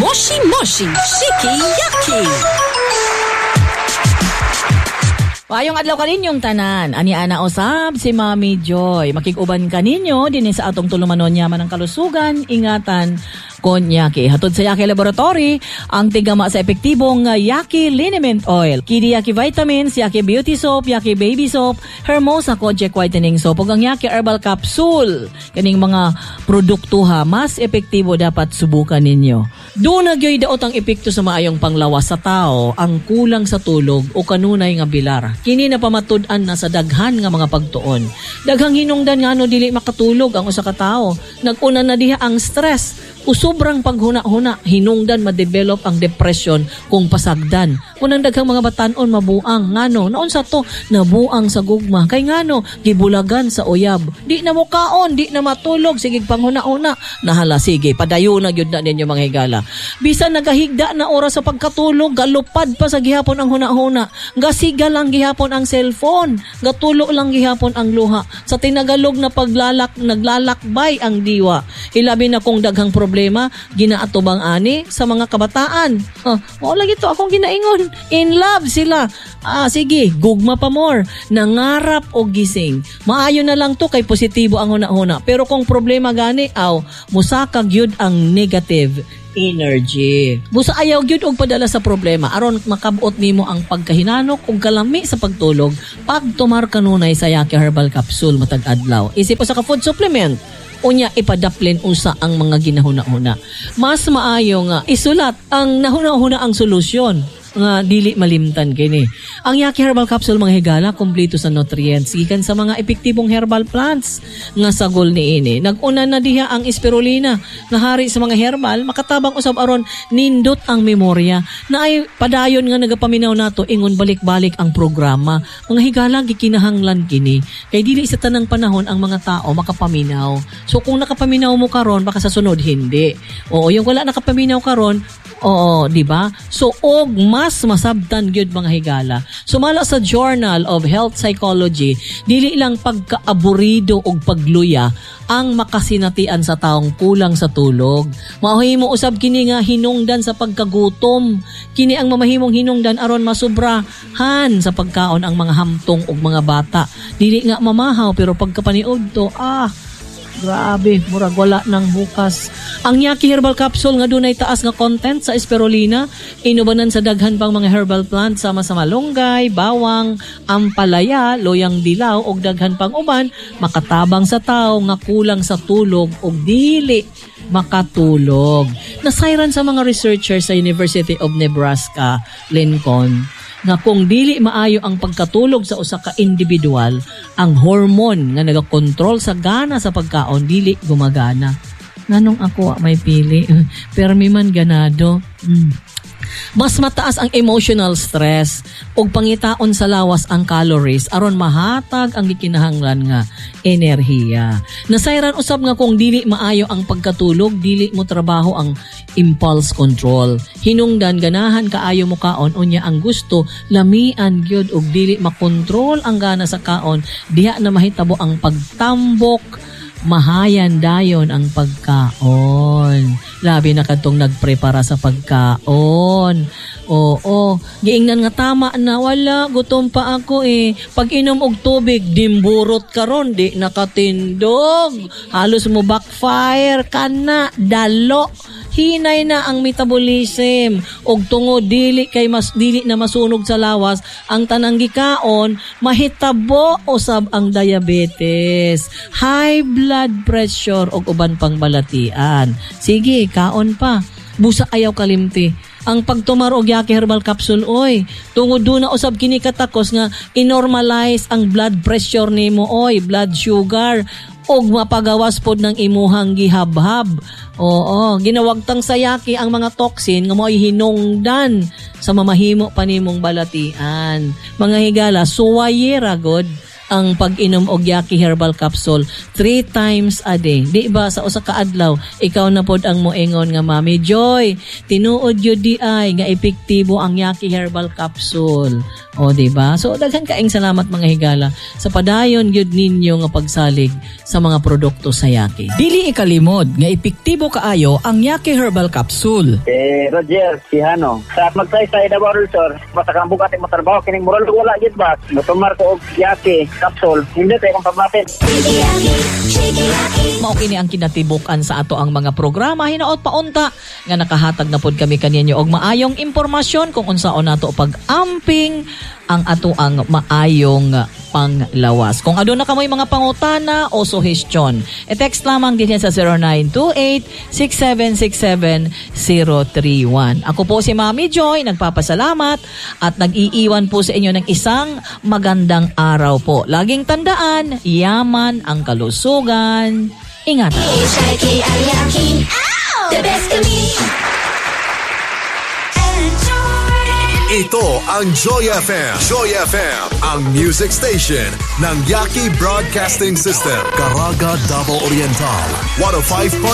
Moshi Moshi Shiki Yaki. Payong adlaw kaninyong tanan. Ani ana usab si Mami Joy. Makig-uban kaninyo dinhi sa atong tulumanon yaman ng kalusugan, ingatan kon Yaki. Hatod sa Yaki Laboratory, ang tigama sa epektibong Yaki Liniment Oil. Kini Yaki Vitamins, Yaki Beauty Soap, Yaki Baby Soap, Hermosa Kojic Whitening Soap, ug ang Yaki Herbal Capsule. Kaning mga produkto ha, mas epektibo dapat subukan ninyo. Doon nagyoy daot ang epekto sa maayong panglawas sa tao, ang kulang sa tulog o kanunay nga bilar. Kini na pamatud-an na sa daghan nga mga pagtuon. Daghang hinungdan nga no dili makatulog ang usa ka tawo. Nag-una na diha ang stress o sobrang paghuna-huna, hinungdan ma-develop ang depression kung pasagdan. Unang daghang mga batan-on mabuang ngano, naon sa to nabuang sa gugma. Kay ngano gibulagan sa uyab. Di na mo kaon, di na matulog, sige panghuna-huna. Nahala sige, padayon na gyud na ninyo mga higala. Bisan nagahigda na oras sa pagkatulog, galupad pa sa gihapon ang huna-huna. Gasiga lang gihapon ang cellphone, gatulo lang gihapon ang luha. Sa tinagalog na naglalakbay ang diwa. Ilabi na kung daghang problema, ginaatubang ani sa mga kabataan. Wala gito akong ginaingon. In love sila. Sige, gugma pa more. Nangarap o gising. Maayo na lang to kay positibo ang huna-huna. Pero kung problema gani, musakag yun ang negative energy. Busa ayaw gyud og padala sa problema aron makabuot nimo ang pagkahinanok ug kalami sa pagtulog pag tumar kanunay sa Yaki Herbal Capsule matag adlaw. Isip sa ka food supplement. Unya ipadaplin usa ang mga ginahuna-huna. Mas maayo nga isulat ang nahuna-huna ang solusyon nga dili malimtan kini. Ang Yaki Herbal Capsule mga higala kompleto sa nutrients gikan sa mga epektibong herbal plants nga sagol niini. Nag-una na diha ang spirulina nga hari sa mga herbal makatabang usab aron nindot ang memorya na ay padayon nga nagapaminaw nato ingon balik-balik ang programa. Mga higala gikinahanglan kini kay dili sa tanang panahon ang mga tao makapaminaw. So kung nakapaminaw mo karon baka sa sunod hindi. Oo, yung wala nakapaminaw karon, oo, di ba? So og mas masabtan gyud mga higala. Sumala sa Journal of Health Psychology, dili lang pagkaaburido og pagluya ang makasinatian sa taong kulang sa tulog. Mahimo usab kini nga hinungdan sa pagkagutom. Kini ang mamahimong hinungdan aron masubrahan sa pagkaon ang mga hamtong ug mga bata. Dili nga mamahaw pero pagkapaniud to, grabe, murag wala nang bukas. Ang Yaki Herbal Capsule nga dunay taas nga content sa spirulina, inubanan sa daghan pang mga herbal plant sama sa malunggay, bawang, ampalaya, loyang dilaw ug daghan pang uban makatabang sa tawo nga kulang sa tulog ug dili makatulog. Nasayran sa mga researchers sa University of Nebraska, Lincoln, nga kung dili maayo ang pagkatulog sa usa ka individual, ang hormone nga nagakontrol sa gana sa pagkaon dili gumagana. Nganong ako may pili? Permi man ganado. Mas mataas ang emotional stress ug pangitaon sa lawas ang calories aron mahatag ang gikinahanglan nga enerhiya. Nasayran usab nga kung dili maayo ang pagkatulog, dili mo trabaho ang impulse control. Hinungdan ganahan kaayo mo kaon unya ang gusto lamian gyud ug dili makontrol ang gana sa kaon, diha na mahitabo ang pagtambok, mahayan dayon ang pagkaon. Labi na kadtong nagprepara sa pagkaon. Oo, giingnan nga tama na wala, gutom pa ako Pag inom og tubig, dimburot karon di nakatindog. Halos mo backfire kana, dalo. Hinay na ang metabolism og tungod dili na masunog sa lawas ang tanang gikaon, mahitabo usab ang diabetes, high blood pressure og uban pang balatian. Sige, kaon pa. Busa ayaw kalimti. Ang pagtumar og Yaki Herbal Capsule tungod do na usab kini katakos nga inormalize ang blood pressure nimo blood sugar og mapagawas pod ng imuhang gihabhab. Oo, ginawagtang sa Yaki ang mga toxin nga mo'y hinungdan sa mamahimo pa nimong balatian. Mga higala, suwayera god ang pag-inom og Yaki Herbal Capsule 3 times a day. Di ba sa usa ka adlaw ikaw na pod ang moingon nga Mami Joy, tinuod yun di ay nga epektibo ang Yaki Herbal Capsule. O di ba? So daghan kaayong salamat mga higala sa padayon gyud ninyo nga pagsalig sa mga produkto sa Yaki. Dili ikalimod nga epektibo kaayo ang Yaki Herbal Capsule. Roger Sihano. Sa magsaysay na Sir, matakang bugat ang matrabaho kining moral wala gyud ba? Matumar ko og Yaki Capsule. Hindi tayo kung pamatin. Mao kini ang kinatibukan sa ato ang mga programa hinaot paunta nga nakahatag na pod kami kaninyo og maayong impormasyon kung unsaon nato pag-amping ang ato ang maayong panglawas. Kung aduna kamoy mga pangutana o suhestyon, e-text lamang din sa 0928-6767-031. Ako po si Mami Joy, nagpapasalamat at nag-iiwan po sa inyo ng isang magandang araw po. Laging tandaan, yaman ang kalusugan. Ingatan. Ito ang Joy FM. Joy FM, ang music station ng Yaki Broadcasting System. Caraga, Davao Oriental. 105.9